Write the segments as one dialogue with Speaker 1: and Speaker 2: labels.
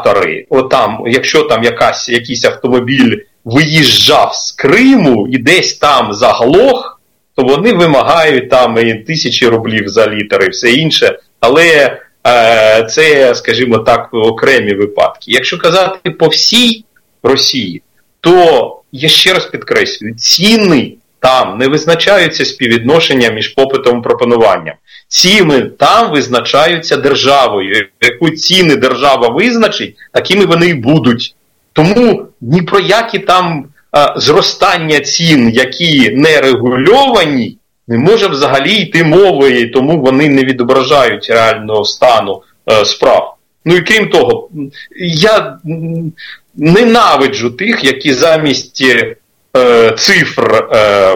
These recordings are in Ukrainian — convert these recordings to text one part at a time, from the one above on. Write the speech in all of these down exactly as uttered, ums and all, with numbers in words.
Speaker 1: оператори, отам, якщо там якась, якийсь автомобіль виїжджав з Криму і десь там заглох, то вони вимагають там і тисячі рублів за літр і все інше, але е, це, скажімо так, окремі випадки. Якщо казати по всій Росії, то я ще раз підкреслюю, ціни там не визначаються співвідношенням між попитом і пропонуванням. Ціни там визначаються державою. Яку ціни держава визначить, такими вони і будуть. Тому ні про які там а, зростання цін, які не регульовані, не може взагалі йти мови, і тому вони не відображають реального стану а, справ. Ну і крім того, я ненавиджу тих, які замість е, цифр е,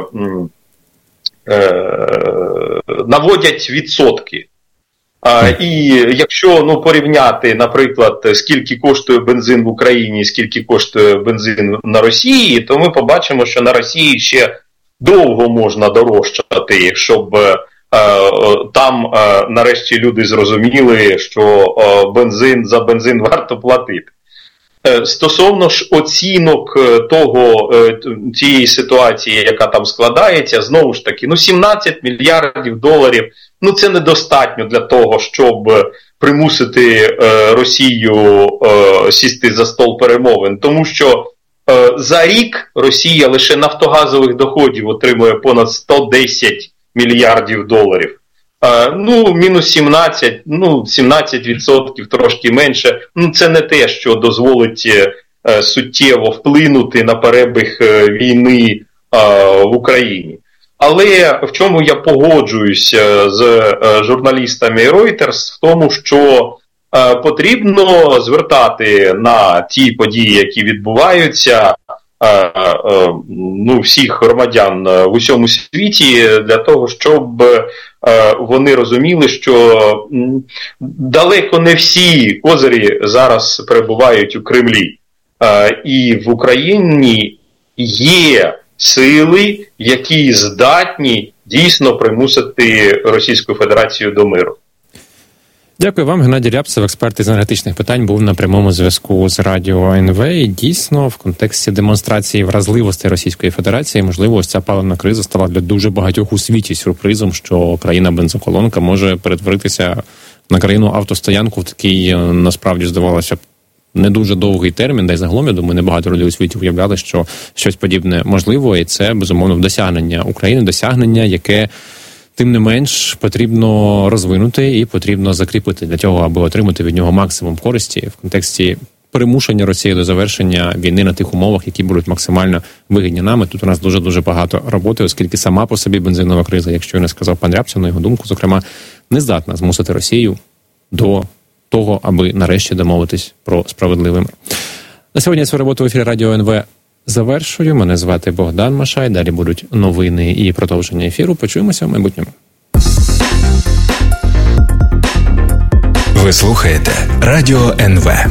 Speaker 1: е, наводять відсотки. А, і якщо ну, порівняти, наприклад, скільки коштує бензин в Україні і скільки коштує бензин на Росії, то ми побачимо, що на Росії ще довго можна дорожчати, щоб е, там е, нарешті люди зрозуміли, що е, бензин, за бензин варто платити. Е, стосовно ж оцінок того, е, цієї ситуації, яка там складається, знову ж таки, ну сімнадцять мільярдів доларів, ну це недостатньо для того, щоб примусити е, Росію е, сісти за стол перемовин, тому що е, за рік Росія лише нафтогазових доходів отримує понад сто десять мільярдів доларів. Е, ну, мінус сімнадцять, ну, сімнадцять відсотків, трошки менше, ну це не те, що дозволить е, суттєво вплинути на перебіг е, війни е, в Україні. Але в чому я погоджуюся з журналістами Reuters, в тому, що е, потрібно звертати на ті події, які відбуваються, е, е, ну, всіх громадян в усьому світі, для того, щоб е, вони розуміли, що м, далеко не всі козирі зараз перебувають у Кремлі. Е, і в Україні є сили, які здатні дійсно примусити Російську Федерацію до миру.
Speaker 2: Дякую вам. Геннадій Рябцев, експерт із енергетичних питань, був на прямому зв'язку з Радіо ен ве. І дійсно, в контексті демонстрації вразливості Російської Федерації, можливо, ось ця паливна криза стала для дуже багатьох у світі сюрпризом, що країна-бензоколонка може перетворитися на країну-автостоянку в такий, насправді, здавалося б, не дуже довгий термін, да й загалом, я думаю, небагато людей у світі уявляли, що щось подібне можливо, і це, безумовно, досягнення України, досягнення, яке, тим не менш, потрібно розвинути і потрібно закріпити для того, аби отримати від нього максимум користі в контексті примушення Росії до завершення війни на тих умовах, які будуть максимально вигідні нам. Тут у нас дуже-дуже багато роботи, оскільки сама по собі бензинова криза, якщо я не сказав пан Рябцев, на його думку, зокрема, не здатна змусити Росію до того, аби нарешті домовитись про справедливий мир. На сьогодні я свою роботу в ефірі Радіо ен ве завершую. Мене звати Богдан Машай. Далі будуть новини і продовження ефіру. Почуємося в майбутньому.
Speaker 3: Ви слухаєте Радіо ен ве.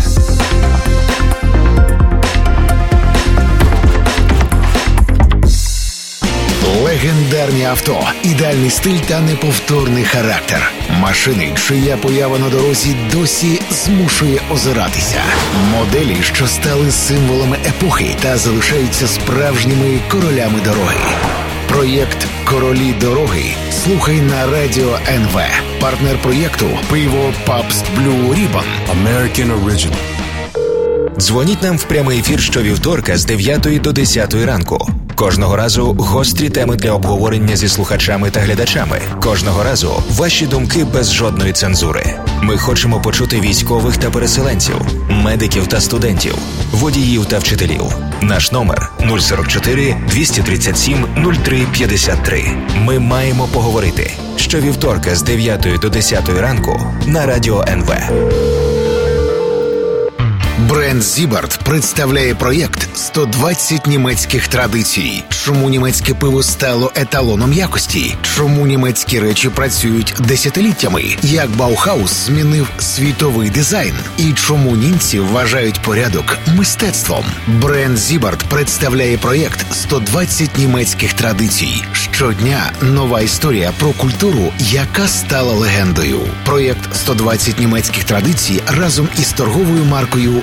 Speaker 3: Легендарні авто, ідеальний стиль та неповторний характер. Машини, чия поява на дорозі досі змушує озиратися. Моделі, що стали символами епохи та залишаються справжніми королями дороги. Проєкт «Королі дороги» слухай на Радіо ен ве. Партнер проєкту – пиво Pabst Blue Ribbon. American Original. Дзвоніть нам в прямий ефір щовівторка з дев'ятої до десятої ранку. Кожного разу гострі теми для обговорення зі слухачами та глядачами. Кожного разу ваші думки без жодної цензури. Ми хочемо почути військових та переселенців, медиків та студентів, водіїв та вчителів. Наш номер нуль сорок чотири двісті тридцять сім нуль три п'ятдесят три. Ми маємо поговорити. Щовівторка з дев'ятої до десятої ранку на Радіо ен ве. Бренд Зібард представляє проєкт «сто двадцять німецьких традицій». Чому німецьке пиво стало еталоном якості? Чому німецькі речі працюють десятиліттями? Як Баухаус змінив світовий дизайн? І чому німці вважають порядок мистецтвом? Бренд Зібард представляє проєкт «сто двадцять німецьких традицій». Щодня нова історія про культуру, яка стала легендою. Проєкт «сто двадцять німецьких традицій» разом із торговою маркою